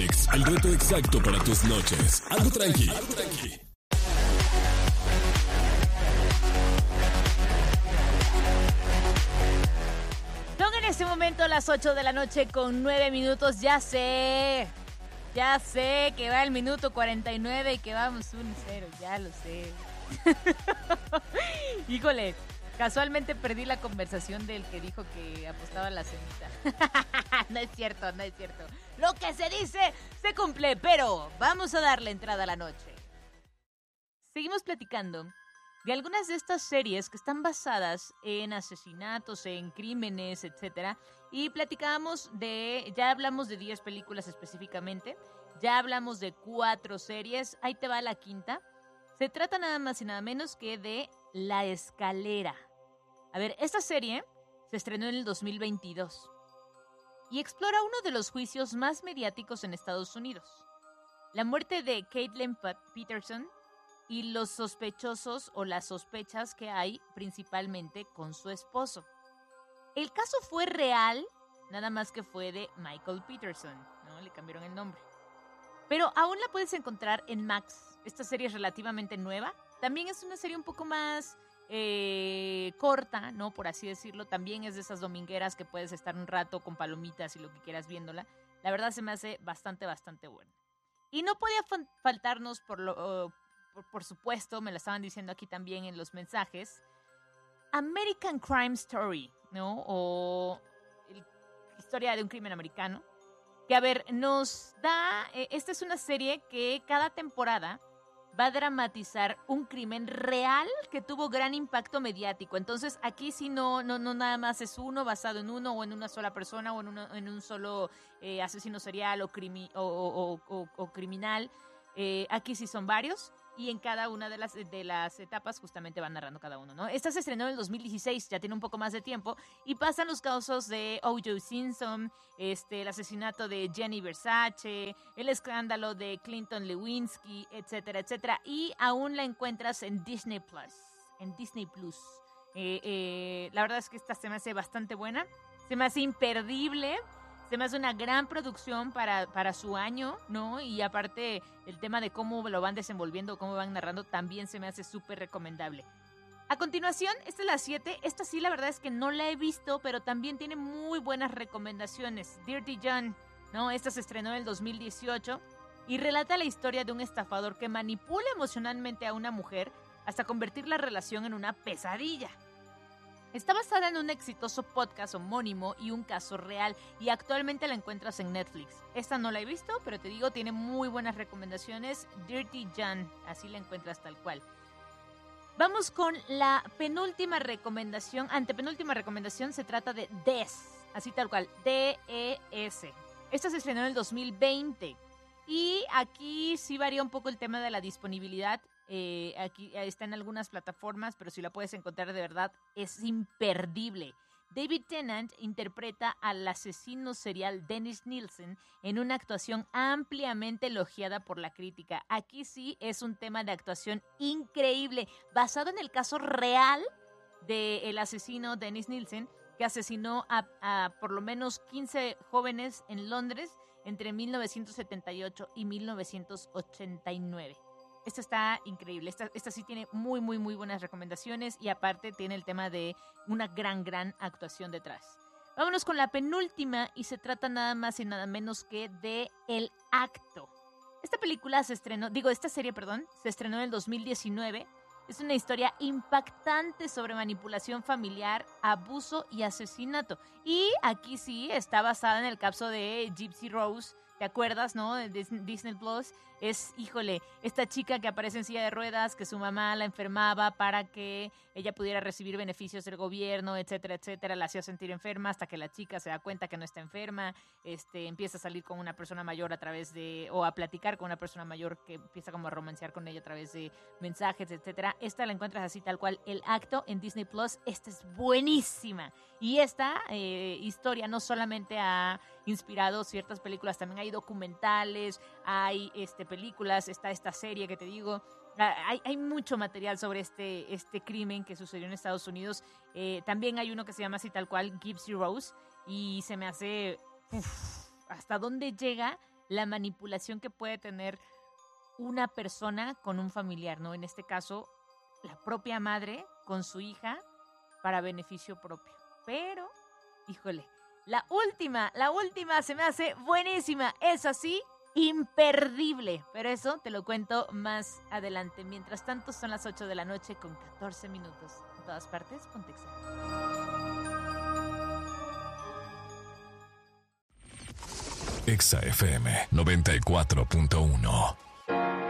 Mix, el reto exacto para tus noches. Algo tranqui. Son en este momento las 8 de la noche con 9 minutos. Ya sé que va el minuto 49 y que vamos 1-0, ya lo sé. Híjole, casualmente perdí la conversación del que dijo que apostaba la cenita. No es cierto. Lo que se dice se cumple, pero vamos a darle entrada a la noche. Seguimos platicando de algunas de estas series que están basadas en asesinatos, en crímenes, etcétera. Y ya hablamos de 10 películas específicamente, ya hablamos de 4 series, ahí te va la quinta. Se trata nada más y nada menos que de La Escalera. A ver, esta serie se estrenó en el 2022 y explora uno de los juicios más mediáticos en Estados Unidos. La muerte de Caitlin Peterson y los sospechosos o las sospechas que hay principalmente con su esposo. El caso fue real, nada más que fue de Michael Peterson, ¿no? Le cambiaron el nombre. Pero aún la puedes encontrar en Max. Esta serie es relativamente nueva. También es una serie un poco más corta, ¿no? Por así decirlo. También es de esas domingueras que puedes estar un rato con palomitas y lo que quieras viéndola. La verdad se me hace bastante buena. Y no podía faltarnos, por supuesto, me lo estaban diciendo aquí también en los mensajes, American Crime Story, ¿no? O historia de un crimen americano. Que, a ver, esta es una serie que cada temporada va a dramatizar un crimen real que tuvo gran impacto mediático. Entonces, aquí sí no nada más es uno basado en uno o en una sola persona o en un solo asesino serial o criminal. Aquí sí son varios. Y en cada una de las etapas justamente van narrando cada uno, ¿no? Esta se estrenó en el 2016, ya tiene un poco más de tiempo, y pasan los casos de O.J. Simpson, el asesinato de Gianni Versace, el escándalo de Clinton Lewinsky, etcétera, etcétera. Y aún la encuentras en Disney Plus. La verdad es que esta se me hace bastante buena, se me hace imperdible. Se me hace una gran producción para su año, ¿no? Y aparte, el tema de cómo lo van desenvolviendo, cómo van narrando, también se me hace súper recomendable. A continuación, esta es la 7. Esta sí, la verdad es que no la he visto, pero también tiene muy buenas recomendaciones. Dirty John, ¿no? Esta se estrenó en el 2018 y relata la historia de un estafador que manipula emocionalmente a una mujer hasta convertir la relación en una pesadilla. Está basada en un exitoso podcast homónimo y un caso real, y actualmente la encuentras en Netflix. Esta no la he visto, pero te digo, tiene muy buenas recomendaciones. Dirty John, así la encuentras tal cual. Vamos con la antepenúltima recomendación, se trata de Des, así tal cual, D-E-S. Esta se estrenó en el 2020, y aquí sí varía un poco el tema de la disponibilidad. Aquí está en algunas plataformas, pero si la puedes encontrar de verdad es imperdible. David Tennant interpreta al asesino serial Dennis Nielsen en una actuación ampliamente elogiada por la crítica. Aquí sí es un tema de actuación increíble, basado en el caso real del asesino Dennis Nielsen, que asesinó a por lo menos 15 jóvenes en Londres entre 1978 y 1989. Esta está increíble. Esta sí tiene muy buenas recomendaciones, y aparte tiene el tema de una gran actuación detrás. Vámonos con la penúltima, y se trata nada más y nada menos que de El Acto. Esta serie se estrenó en el 2019. Es una historia impactante sobre manipulación familiar, abuso y asesinato. Y aquí sí está basada en el caso de Gypsy Rose. ¿Te acuerdas, no? De Disney Plus. Esta chica que aparece en silla de ruedas, que su mamá la enfermaba para que ella pudiera recibir beneficios del gobierno, etcétera, etcétera. La hacía sentir enferma hasta que la chica se da cuenta que no está enferma. Empieza a salir con una persona mayor o a platicar con una persona mayor, que empieza como a romancear con ella a través de mensajes, etcétera. Esta la encuentras así tal cual, El Acto, en Disney Plus. Esta es buenísima. Y esta historia no solamente ha inspirado ciertas películas, también hay documentales, hay películas, está esta serie que te digo. Hay mucho material sobre este crimen que sucedió en Estados Unidos. También hay uno que se llama así tal cual, Gypsy Rose, y se me hace hasta dónde llega la manipulación que puede tener una persona con un familiar, ¿no? En este caso, la propia madre con su hija para beneficio propio. Pero, híjole, la última se me hace buenísima. Es así, imperdible. Pero eso te lo cuento más adelante. Mientras tanto, son las 8 de la noche con 14 minutos. En todas partes, ponte Exa. Exa FM 94.1.